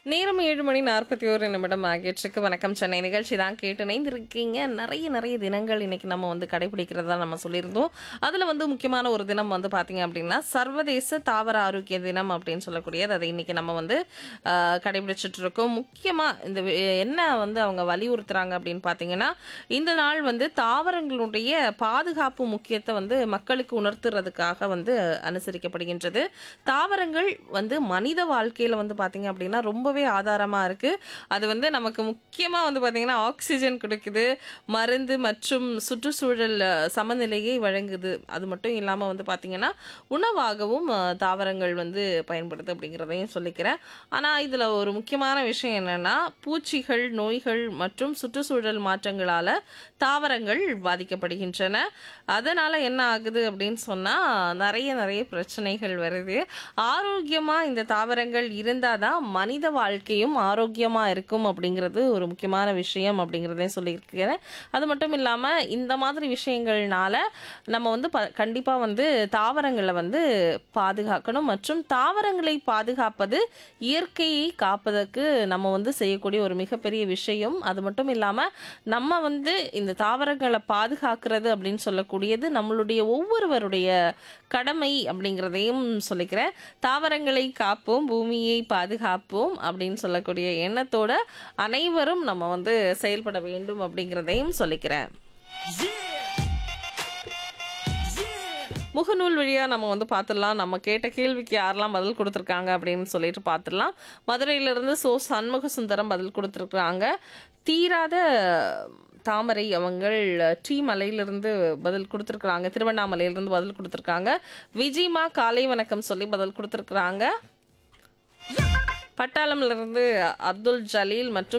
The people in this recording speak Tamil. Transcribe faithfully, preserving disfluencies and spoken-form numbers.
நேரம் ஏழு மணி நாற்பத்தி ஒரு நிமிடம் ஆகிடுச்சுக்கு. வணக்கம் சென்னை நிகழ்ச்சி தான் கேட்டு இணைந்திருக்கீங்க. நிறைய நிறைய தினங்கள் இன்னைக்கு நம்ம வந்து கடைபிடிக்கிறதா நம்ம சொல்லியிருந்தோம். அதில் வந்து முக்கியமான ஒரு தினம் வந்து பார்த்தீங்க அப்படின்னா சர்வதேச தாவர ஆரோக்கிய தினம் அப்படின்னு சொல்லக்கூடியது. அதை இன்னைக்கு நம்ம வந்து ஆஹ், கடைபிடிச்சிட்டு இருக்கோம். முக்கியமாக இந்த வி- என்ன வந்து அவங்க வலியுறுத்துறாங்க அப்படின்னு பார்த்தீங்கன்னா, இந்த நாள் வந்து தாவரங்களுடைய பாதுகாப்பு முக்கியத்தை வந்து மக்களுக்கு உணர்த்துறதுக்காக வந்து அனுசரிக்கப்படுகின்றது. தாவரங்கள் வந்து மனித வாழ்க்கையில வந்து பாத்தீங்க அப்படின்னா ரொம்பவே ஆதாரமா இருக்கு. அது வந்து நமக்கு முக்கியமா வந்து பாத்தீங்கன்னா ஆக்சிஜன் கொடுக்குது, மருந்து மற்றும் சுற்றுச்சூழல் அஹ், சமநிலையை வழங்குது. அது மட்டும் இல்லாம வந்து பாத்தீங்கன்னா உணவாகவும் அஹ், தாவரங்கள் வந்து பயன்படுது அப்படிங்கிறதையும் சொல்லிக்கிறேன். ஆனா இதுல ஒரு முக்கியமான விஷயம் என்னன்னா, பூச்சிகள், நோய்கள் மற்றும் சுற்றுச்சூழல் மாற்றங்களால தாவரங்கள் பாதிக்கப்படுகின்றன. அதனால என்ன ஆகுது அப்படின்னு சொன்னா நிறைய நிறைய பிரச்சனைகள் வருது. ஆரோக்கியமா இந்த தாவரங்கள் இருந்தாதான் மனித வாழ்க்கையும் ஆரோக்கியமா இருக்கும் அப்படிங்கிறது ஒரு முக்கியமான விஷயம் அப்படிங்கிறதையும் சொல்லியிருக்கிறேன். அது மட்டும் இல்லாம இந்த மாதிரி விஷயங்கள்னால நம்ம வந்து ப கண்டிப்பா வந்து தாவரங்களை வந்து பாதுகாக்கணும் மற்றும் தாவரங்களை பாதுகாப்பது இயற்கையை காப்பதற்கு நம்ம வந்து செய்யக்கூடிய ஒரு மிகப்பெரிய விஷயம். அது மட்டும் இல்லாம நம்ம வந்து இந்த தாவரங்களை பாதுகாக்கிறது அப்படின்னு சொல்லக்கூடியது நம்மளுடைய ஒவ்வொருவருடைய கடமை அப்படிங்கிறதையும் சொல்லிக்கிறேன். தாவரங்களை காப்போம், பூமியை பாதுகாப்போம் அப்படின்னு சொல்லக்கூடிய எண்ணத்தோட அனைவரும் நம்ம வந்து செயல்பட வேண்டும் அப்படிங்கிறதையும் சொல்லிக்கிறேன். முகநூல் வழியா நம்ம வந்து பார்த்துடலாம். நம்ம கேட்ட கேள்விக்கு யாரெல்லாம் பதில் கொடுத்துருக்காங்க அப்படின்னு சொல்லிட்டு பார்த்துடலாம். மதுரையிலிருந்து சோ சண்முக சுந்தரம் பதில் கொடுத்துருக்குறாங்க. தீராத தாமரை அவங்கள் டி மலையிலிருந்து பதில் கொடுத்துருக்குறாங்க. திருவண்ணாமலையிலிருந்து பதில் கொடுத்துருக்காங்க. விஜிமா காலை வணக்கம் சொல்லி பதில் கொடுத்துருக்குறாங்க. பட்டாளம்ல இருந்து அப்துல் ஜலீல் மற்றும்